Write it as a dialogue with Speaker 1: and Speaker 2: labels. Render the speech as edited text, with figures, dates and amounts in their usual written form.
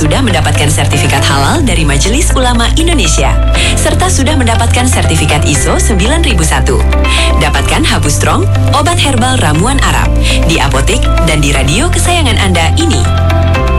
Speaker 1: sudah mendapatkan sertifikat halal dari Majelis Ulama Indonesia, serta sudah mendapatkan sertifikat ISO 9001. Dapatkan Habu Strong, obat herbal ramuan Arab, di apotek dan di radio kesayangan Anda ini.